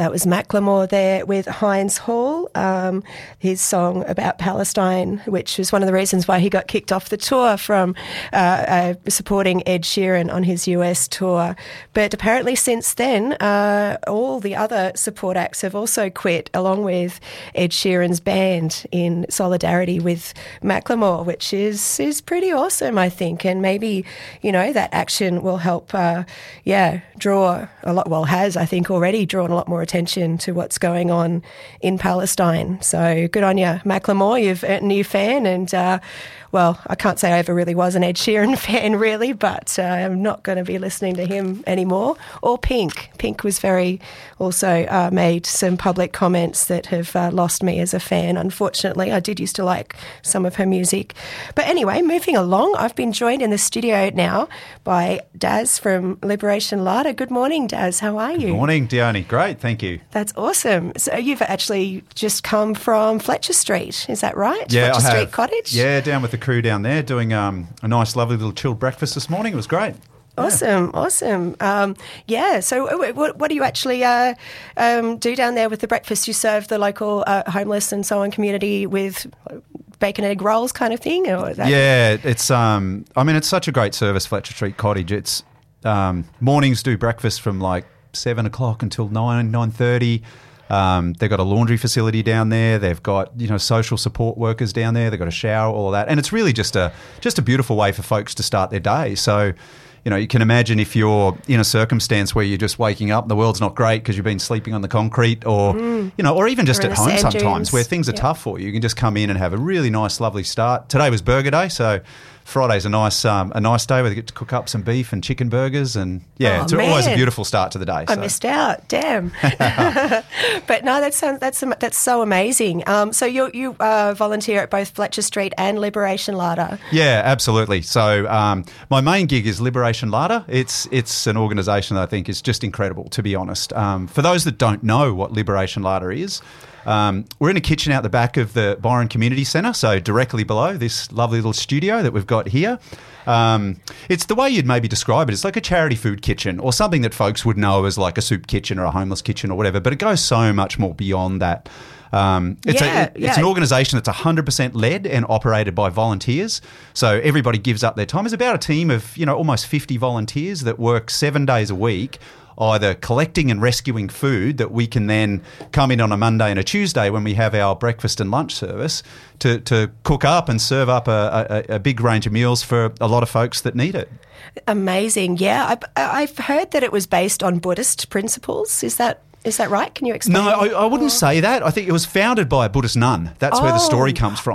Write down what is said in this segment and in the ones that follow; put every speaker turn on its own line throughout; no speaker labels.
That was Macklemore there with Heinz Hall, his song about Palestine, which was one of the reasons why he got kicked off the tour from supporting Ed Sheeran on his US tour. But apparently since then, all the other support acts have also quit, along with Ed Sheeran's band, in solidarity with Macklemore, which is pretty awesome, I think. And maybe, that action will help, draw a lot, has, I think, already drawn a lot more attention to what's going on in Palestine. So good on you, Macklemore. You've earned a new fan, and I can't say I ever really was an Ed Sheeran fan, really, but I'm not going to be listening to him anymore. Or Pink. Pink was also made some public comments that have lost me as a fan, unfortunately. I did used to like some of her music. But anyway, moving along, I've been joined in the studio now by Daz from Liberation Larder. Good morning, Daz. How are you?
Good morning, Dione. Great, thank you.
That's awesome. So you've actually just come from Fletcher Street, is that right?
Yeah,
Fletcher Street Cottage?
Yeah, down with the crew down there doing a nice, lovely little chilled breakfast this morning. It was great.
Awesome. So what do you actually do down there with the breakfast? You serve the local homeless and so on community with bacon and egg rolls kind of thing?
Yeah, it's it's such a great service, Fletcher Street Cottage. It's mornings do breakfast from like 7 o'clock until 9:30. They've got a laundry facility down there. They've got, social support workers down there. They've got a shower, all of that. And it's really just a beautiful way for folks to start their day. So, you can imagine if you're in a circumstance where you're just waking up and the world's not great because you've been sleeping on the concrete or even just at home sometimes where things are tough for you. You can just come in and have a really nice, lovely start. Today was Burger Day, so Friday's a nice day where they get to cook up some beef and chicken burgers, and it's always a beautiful start to the day.
I missed out, damn. But no, that's so amazing. So you volunteer at both Fletcher Street and Liberation Larder.
Yeah, absolutely. So my main gig is Liberation Larder. It's an organisation that I think is just incredible, to be honest. For those that don't know what Liberation Larder is, we're in a kitchen out the back of the Byron Community Centre, so directly below this lovely little studio that we've got here. It's the way you'd maybe describe it. It's like a charity food kitchen or something that folks would know as like a soup kitchen or a homeless kitchen or whatever, but it goes so much more beyond that. It's an organisation that's 100% led and operated by volunteers. So everybody gives up their time. It's about a team of, almost 50 volunteers that work 7 days a week, either collecting and rescuing food that we can then come in on a Monday and a Tuesday when we have our breakfast and lunch service to cook up and serve up a big range of meals for a lot of folks that need it.
Amazing. Yeah, I've heard that it was based on Buddhist principles. Is that right? Can you explain?
No, I wouldn't say that. I think it was founded by a Buddhist nun. That's where the story comes from.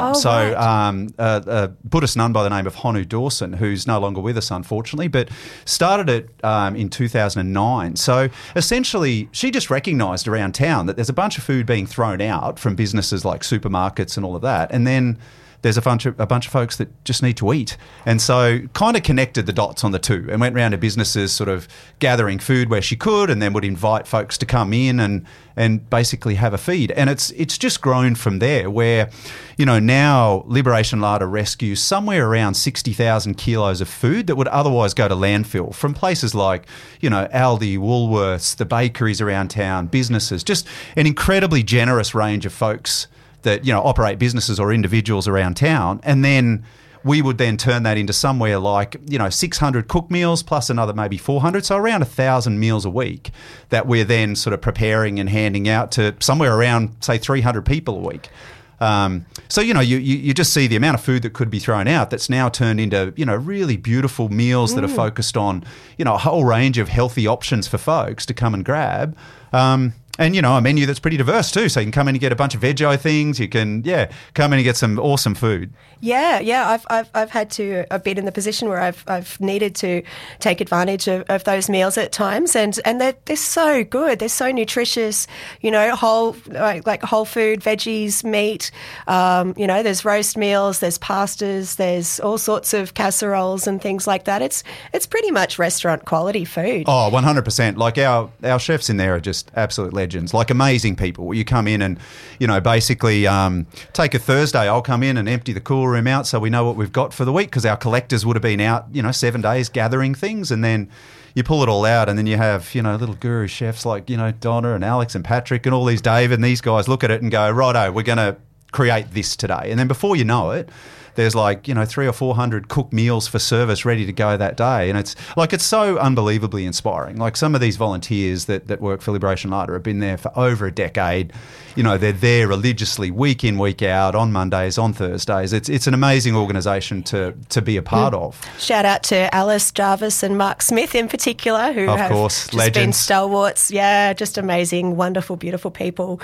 A Buddhist nun by the name of Honu Dawson, who's no longer with us, unfortunately, but started it in 2009. So essentially, she just recognised around town that there's a bunch of food being thrown out from businesses like supermarkets and all of that, and then there's a bunch of folks that just need to eat. And so kind of connected the dots on the two and went around to businesses sort of gathering food where she could, and then would invite folks to come in and basically have a feed. And it's just grown from there where, now Liberation Larder rescues somewhere around 60,000 kilos of food that would otherwise go to landfill from places like, Aldi, Woolworths, the bakeries around town, businesses, just an incredibly generous range of folks that, operate businesses or individuals around town. And then we would then turn that into somewhere like, 600 cook meals plus another maybe 400. So around 1,000 meals a week that we're then sort of preparing and handing out to somewhere around, say, 300 people a week. So, you just see the amount of food that could be thrown out that's now turned into, really beautiful meals that are focused on, a whole range of healthy options for folks to come and grab. And, a menu that's pretty diverse too. So you can come in and get a bunch of veggie things. You can, come in and get some awesome food.
Yeah. I've been in the position where I've needed to take advantage of those meals at times, and they're so good. They're so nutritious. Whole food, veggies, meat. There's roast meals, there's pastas, there's all sorts of casseroles and things like that. It's pretty much restaurant quality food.
Oh, 100%. Like our chefs in there are just absolute legends, like amazing people. You come in and, basically take a Thursday, I'll come in and empty the cool room out so we know what we've got for the week, because our collectors would have been out, 7 days gathering things, and then, you pull it all out, and then you have, little guru chefs like, Donna and Alex and Patrick and all these David and these guys look at it and go, righto, we're going to create this today. And then before you know it, there's 300 or 400 cooked meals for service ready to go that day. And it's so unbelievably inspiring. Like some of these volunteers that work for Liberation Larder have been there for over a decade. They're there religiously week in, week out, on Mondays, on Thursdays. It's an amazing organisation to be a part of.
Shout out to Alice Jarvis and Mark Smith in particular, who have just been stalwarts. Yeah, just amazing, wonderful, beautiful people.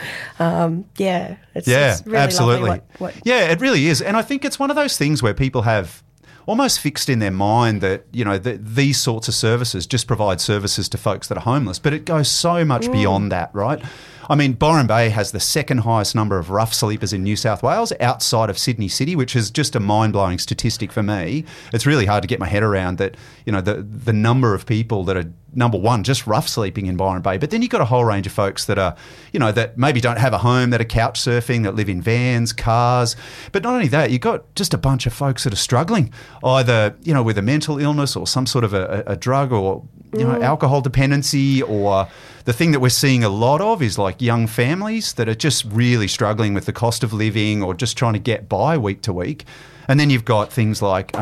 It's really
absolutely.
Lovely
Yeah, it really is. And I think it's one of those things where people have almost fixed in their mind that, these sorts of services just provide services to folks that are homeless. But it goes so much beyond that, right? I mean, Byron Bay has the second highest number of rough sleepers in New South Wales outside of Sydney City, which is just a mind-blowing statistic for me. It's really hard to get my head around that, the number of people that are, number one, just rough sleeping in Byron Bay. But then you've got a whole range of folks that are, that maybe don't have a home, that are couch surfing, that live in vans, cars. But not only that, you've got just a bunch of folks that are struggling, either, with a mental illness or some sort of a drug or, alcohol dependency, or the thing that we're seeing a lot of is like young families that are just really struggling with the cost of living or just trying to get by week to week. And then you've got things like,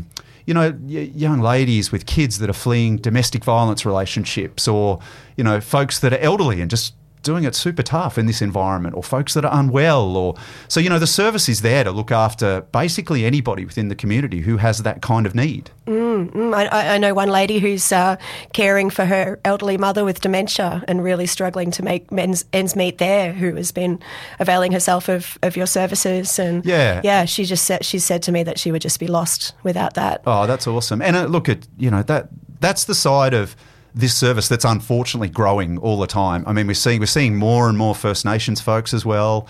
young ladies with kids that are fleeing domestic violence relationships, or, folks that are elderly and just doing it super tough in this environment, or folks that are unwell. Or so, the service is there to look after basically anybody within the community who has that kind of need.
I know one lady who's caring for her elderly mother with dementia and really struggling to make ends meet there, who has been availing herself of your services. And she said to me that she would just be lost without that.
Oh, that's awesome. And look at, that's the side of this service that's unfortunately growing all the time. I mean, we're seeing more and more First Nations folks as well.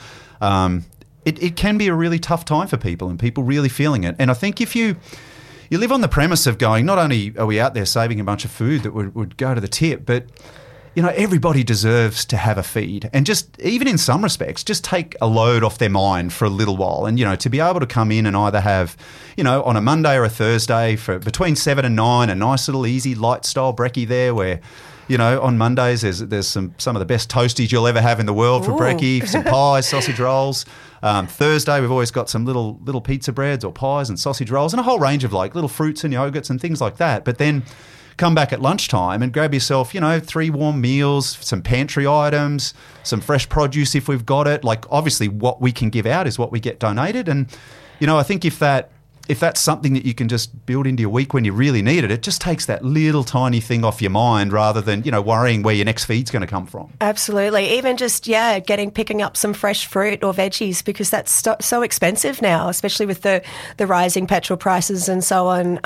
It can be a really tough time for people, and people really feeling it. And I think if you live on the premise of going, not only are we out there saving a bunch of food that would go to the tip, but everybody deserves to have a feed, and just even in some respects, just take a load off their mind for a little while. And, to be able to come in and either have, on a Monday or a Thursday for between 7 and 9, a nice little easy light style brekkie there where, on Mondays there's some of the best toasties you'll ever have in the world for brekkie, some pies, sausage rolls. Thursday we've always got some little pizza breads or pies and sausage rolls and a whole range of like little fruits and yogurts and things like that. But then come back at lunchtime and grab yourself, 3 warm meals, some pantry items, some fresh produce if we've got it. Like, obviously what we can give out is what we get donated. And, I think if that's something that you can just build into your week when you really need it, it just takes that little tiny thing off your mind rather than, worrying where your next feed's going to come from.
Absolutely. Even just, picking up some fresh fruit or veggies, because that's so expensive now, especially with the rising petrol prices and so on.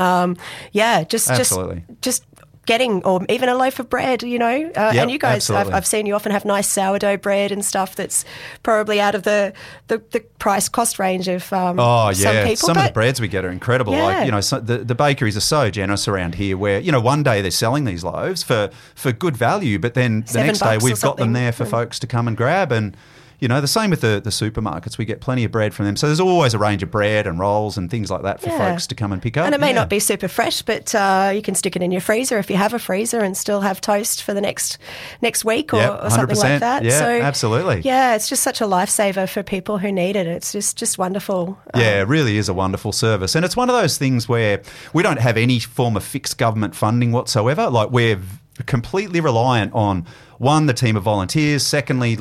Absolutely.
Just getting, or even a loaf of bread, and you guys, I've seen you often have nice sourdough bread and stuff that's probably out of the price cost range of some people.
Some of the breads we get are incredible. Yeah. Like, the bakeries are so generous around here where, one day they're selling these loaves for good value, but then the next day we've got them there for folks to come and grab. And the same with the supermarkets. We get plenty of bread from them. So there's always a range of bread and rolls and things like that for folks to come and pick up.
And it may not be super fresh, but you can stick it in your freezer if you have a freezer and still have toast for the next week or something like that.
Yeah, so, absolutely.
Yeah, it's just such a lifesaver for people who need it. It's just wonderful.
Yeah, it really is a wonderful service. And it's one of those things where we don't have any form of fixed government funding whatsoever. Like, we're completely reliant on, one, the team of volunteers, secondly,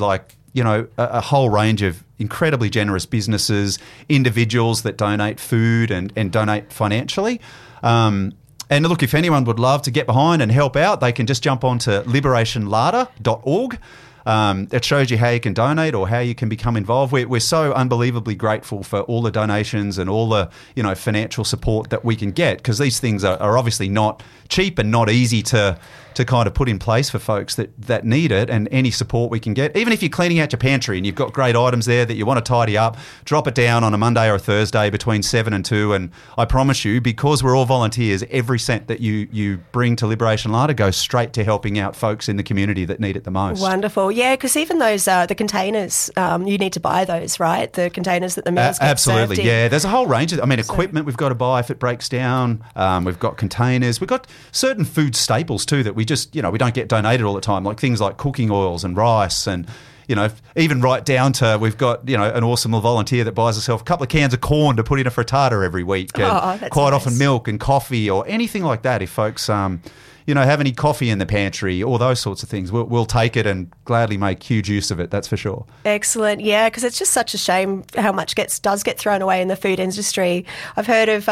a whole range of incredibly generous businesses, individuals that donate food and donate financially. And look, if anyone would love to get behind and help out, they can just jump onto liberationlarder.org. It shows you how you can donate or how you can become involved. We're so unbelievably grateful for all the donations and all the financial support that we can get, because these things are obviously not cheap and not easy to kind of put in place for folks that need it. And any support we can get, even if you're cleaning out your pantry and you've got great items there that you want to tidy up, drop it down on a Monday or a Thursday between 7 and 2. And I promise you, because we're all volunteers, every cent that you bring to Liberation Larder goes straight to helping out folks in the community that need it the most.
Wonderful. Wonderful. Yeah, because even those, the containers, you need to buy those, right? The containers that the meals get
absolutely,
served in.
yeah. There's a whole range of, equipment we've got to buy if it breaks down. We've got containers. We've got certain food staples too that we just, we don't get donated all the time, like things like cooking oils and rice and, even right down to we've got, an awesome little volunteer that buys herself a couple of cans of corn to put in a frittata every week. And quite often milk and coffee or anything like that. If folks, have any coffee in the pantry or those sorts of things, we'll take it and gladly make huge use of it, that's for sure.
Excellent. Yeah, because it's just such a shame how much does get thrown away in the food industry. I've heard of,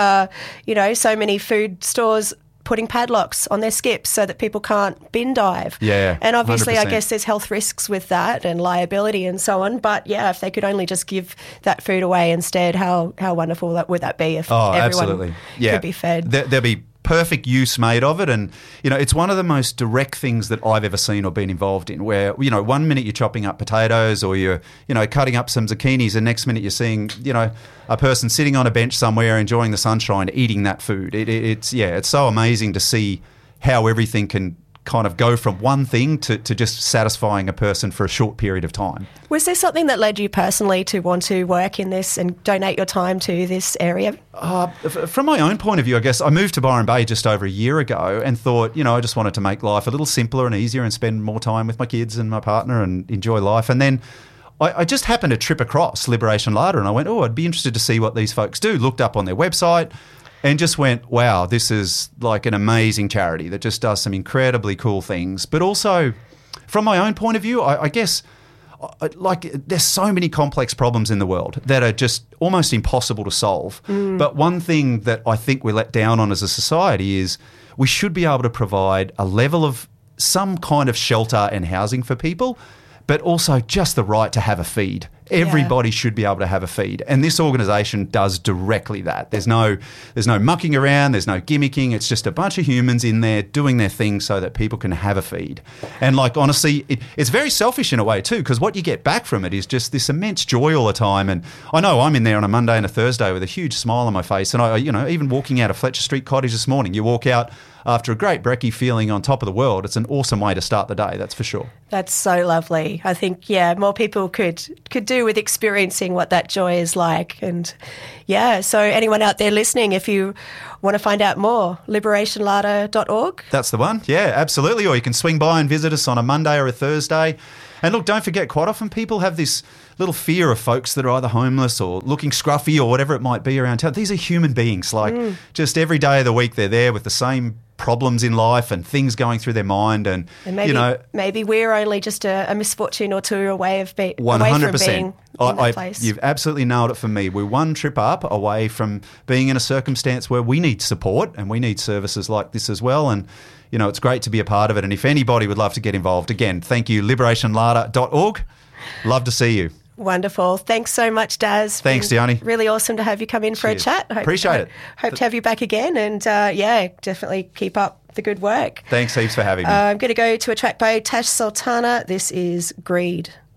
so many food stores putting padlocks on their skips so that people can't bin dive.
Yeah,
and obviously
100%.
I guess there's health risks with that and liability and so on. But yeah, if they could only just give that food away instead, how wonderful would that be if everyone
absolutely.
could be fed?
There'll be perfect use made of it, and it's one of the most direct things that I've ever seen or been involved in, where 1 minute you're chopping up potatoes or you're cutting up some zucchinis, and next minute you're seeing a person sitting on a bench somewhere enjoying the sunshine eating that food. It's so amazing to see how everything can kind of go from one thing to just satisfying a person for a short period of time.
Was there something that led you personally to want to work in this and donate your time to this area?
From my own point of view, I guess I moved to Byron Bay just over a year ago and thought, I just wanted to make life a little simpler and easier and spend more time with my kids and my partner and enjoy life. And then I just happened to trip across Liberation Larder and I went, I'd be interested to see what these folks do. Looked up on their website and just went, wow, this is like an amazing charity that just does some incredibly cool things. But also, from my own point of view, I guess, there's so many complex problems in the world that are just almost impossible to solve. But one thing that I think we're let down on as a society is we should be able to provide a level of some kind of shelter and housing for people, but also just the right to have a feed. Everybody should be able to have a feed. And this organisation does directly that. There's no mucking around, there's no gimmicking. It's just a bunch of humans in there doing their thing so that people can have a feed. And honestly, it's very selfish in a way too, because what you get back from it is just this immense joy all the time. And I know I'm in there on a Monday and a Thursday with a huge smile on my face. And even walking out of Fletcher Street Cottage this morning, you walk out after a great brekkie feeling on top of the world. It's an awesome way to start the day, that's for sure.
That's so lovely. I think, more people could do with experiencing what that joy is like. And, so anyone out there listening, if you want to find out more, liberationlarder.org?
That's the one, yeah, absolutely. Or you can swing by and visit us on a Monday or a Thursday. And look, don't forget, quite often people have this little fear of folks that are either homeless or looking scruffy or whatever it might be around town. These are human beings. Just every day of the week they're there with the same problems in life and things going through their mind. And
maybe we're only just a misfortune or two away from being
100%.
in that place.
You've absolutely nailed it for me. We're one trip up away from being in a circumstance where we need support and we need services like this as well. And it's great to be a part of it. And if anybody would love to get involved, again, thank you, liberationlarder.org. Love to see you.
Wonderful. Thanks so much, Daz.
Thanks, Dione.
Really awesome to have you come in for a chat.
Appreciate it.
Hope to have you back again. And, definitely keep up the good work.
Thanks heaps for having me.
I'm going to go to a track by Tash Sultana. This is Greed.